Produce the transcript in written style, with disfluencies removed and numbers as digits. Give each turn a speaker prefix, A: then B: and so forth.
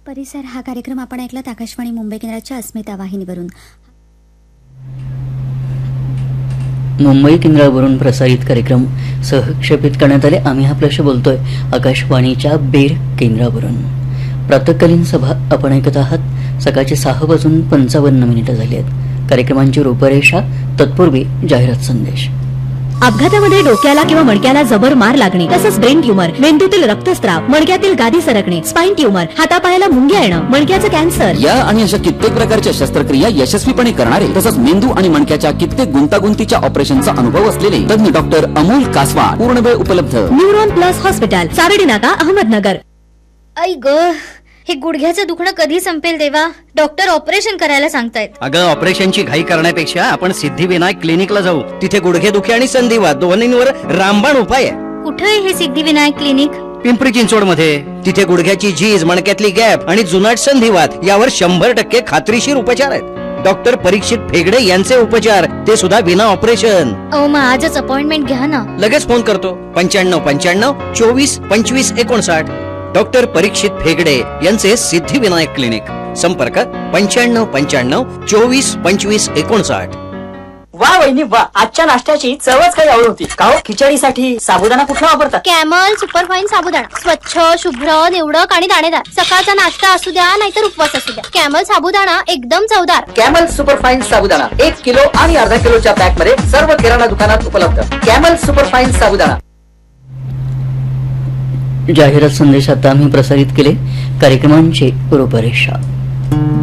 A: परिसर हा कार्यक्रम आपण ऐकलात आकाशवाणी मुंबई केंद्राच्या अस्मिता वाहिनीवरून.
B: मुंबई केंद्रावरून प्रसारित कार्यक्रम सहक्षेपित करण्यात आले. आम्ही आपल्याशी बोलतोय आकाशवाणीच्या बेर केंद्रावरून. प्रातःकालीन सभा आपण ऐकत आहात. सकाळचे 6:55 झाली आहेत. कार्यक्रमांची रूपरेषा, तत्पूर्वी जाहिरात संदेश.
C: अपघातामध्ये डोक्याला किंवा मणक्याला जबर मार लागणे, तसंच ब्रेन ट्यूमर, मेंदूतील रक्तस्राव, मणक्यातील गादी सरकणे, स्पाइन ट्यूमर, हातापायाला मुंग्या येणं, मणक्याचं कॅन्सर
D: या आणि अशा कित्येक प्रकारच्या शस्त्रक्रिया यशस्वीपणे करणारे तसंच मेंदू आणि मणक्याच्या कित्येक गुंतागुंतीच्या ऑपरेशनचा अनुभव असलेले तज्ञ डॉक्टर अमोल कासवाड पूर्णवेळ उपलब्ध.
C: न्यूरॉन प्लस हॉस्पिटल, सावेडी नाका, अहमदनगर.
E: आई ग, हे गुडघ्याचं दुखणं कधी संपेल देवा? डॉक्टर ऑपरेशन करायला सांगतायत.
F: अगं, ऑपरेशनची घाई करण्यापेक्षा आपण सिद्धिविनायक क्लिनिकला जाऊ. तिथे गुडघेदुखी आणि संधिवात दोन्हींवर रामबाण उपाय आहे.
E: कुठे आहे हे सिद्धिविनायक क्लिनिक?
F: पिंपरी चिंचवड मध्ये. तिथे गुडघ्याची झीज, मणक्यातली गॅप आणि जुनाट संधिवात यावर 100% खात्रीशीर उपचार आहेत. डॉक्टर परीक्षित फेगडे यांचे उपचार, ते सुद्धा विना ऑपरेशन.
E: मग आजच अपॉइंटमेंट घ्या ना.
F: लगेच फोन करतो. 95 24 25 59. डॉक्टर परीक्षित फेगडे यांचे सिद्धिविनायक क्लिनिक. संपर्क 95 24 25 59.
G: वा वहिनी वा, आजच्या नाश्त्याची चवच काही आवड होती. का खिचडीसाठी साबुदाणा कुठला वापरतात?
E: कॅमल सुपरफाईन साबुदाणा. स्वच्छ, शुभ्र, निवडक आणि दाणेदार. सकाळचा नाश्ता असू द्या नाहीतर उपवास असू द्या, कॅमल साबुदाणा एकदम चवदार.
G: कॅमल सुपरफाईन साबुदाणा 1 किलो आणि अर्धा किलोच्या पॅक मध्ये सर्व किराणा दुकानात उपलब्ध. कॅमल सुपरफाईन साबुदाणा.
B: जाहिरात संदेश आता आम्ही प्रसारित केले. कार्यक्रमांची रूपरेषा.